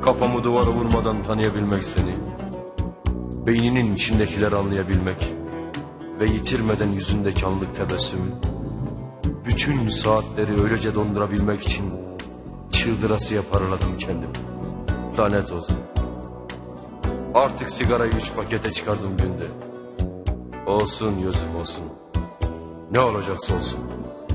Kafamı duvara vurmadan tanıyabilmek seni, beyninin içindekileri anlayabilmek ve yitirmeden yüzündeki anlık tebessümü, bütün saatleri öylece dondurabilmek için çıldırasıya paraladım kendimi. Lanet olsun. Artık sigarayı 3 pakete çıkardım günde. Olsun Yusuf olsun. Ne olacaksa olsun.